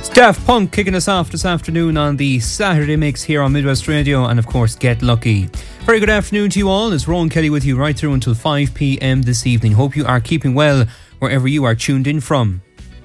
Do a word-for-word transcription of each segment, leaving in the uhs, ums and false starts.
Daft Punk kicking us off this afternoon on the Saturday Mix here on Midwest Radio, and of course Get Lucky. Very good afternoon to you all. It's Rowan Kelly with you right through until five p.m. this evening. Hope you are keeping well wherever you are tuned in from.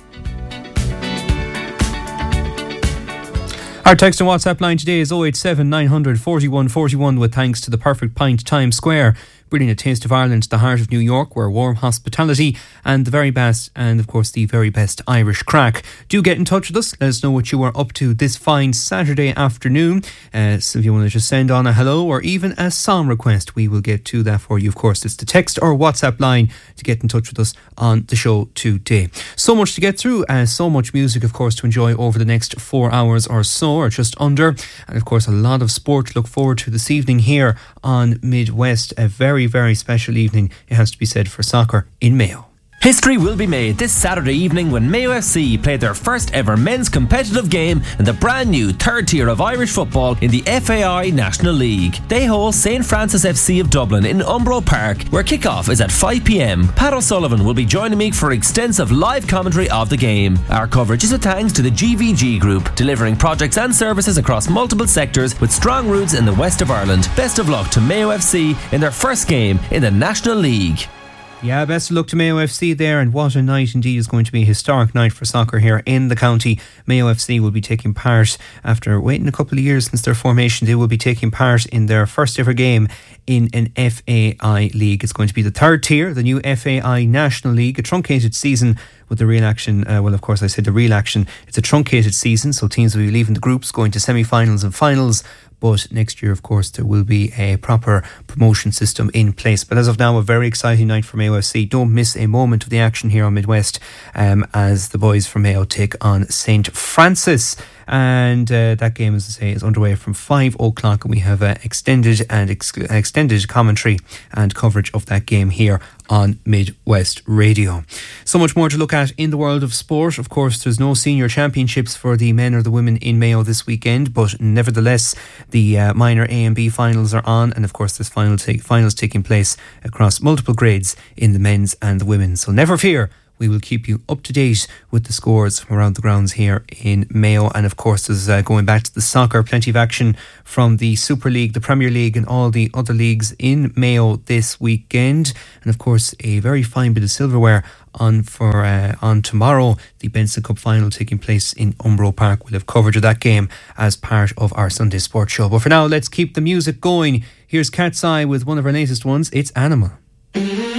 Our text and WhatsApp line today is oh eight seven nine hundred forty-one forty-one, with thanks to the Perfect Pint Times Square, bringing a taste of Ireland to the heart of New York, where warm hospitality and the very best, and of course the very best Irish crack. Do get in touch with us. Let us know what you are up to this fine Saturday afternoon. Uh, so if you want to just send on a hello or even a song request, we will get to that for you. Of course, it's the text or WhatsApp line to get in touch with us on the show today. So much to get through, uh, so much music, of course, to enjoy over the next four hours or so, or just under. And of course, a lot of sport to look forward to this evening here on Midwest. A very, very special evening, it has to be said, for soccer in Mayo. History will be made this Saturday evening when Mayo F C play their first ever men's competitive game in the brand new third tier of Irish football in the F A I National League. They host Saint Francis F C of Dublin in Umbro Park, where kick-off is at five p.m. Pat O'Sullivan will be joining me for extensive live commentary of the game. Our coverage is a thanks to the G V G Group, delivering projects and services across multiple sectors with strong roots in the west of Ireland. Best of luck to Mayo F C in their first game in the National League. Yeah, best of luck to Mayo F C there, and what a night indeed. Is going to be a historic night for soccer here in the county. Mayo F C will be taking part, after waiting a couple of years since their formation, they will be taking part in their first ever game in an F A I league. It's going to be the third tier, the new F A I National League, a truncated season with the real action. Uh, well, of course, I said the real action. It's a truncated season, so teams will be leaving the groups, going to semi-finals and finals. But next year, of course, there will be a proper promotion system in place. But as of now, a very exciting night for Mayo F C. Don't miss a moment of the action here on Midwest um, as the boys from Mayo take on Saint Francis. And uh, that game, as I say, is underway from five o'clock, and we have uh, extended and ex- extended commentary and coverage of that game here on Midwest Radio. So much more to look at in the world of sport. Of course, there's no senior championships for the men or the women in Mayo this weekend, but nevertheless, the uh, minor A and B finals are on, and of course there's final take, finals taking place across multiple grades in the men's and the women. So never fear, we will keep you up to date with the scores from around the grounds here in Mayo. And of course, there's uh, going back to the soccer, plenty of action from the Super League, the Premier League and all the other leagues in Mayo this weekend. And of course, a very fine bit of silverware on for uh, on tomorrow, the Benson Cup final taking place in Umbro Park. We'll have coverage of that game as part of our Sunday Sports Show. But for now, let's keep the music going. Here's Cat's Eye with one of our latest ones. It's Animal.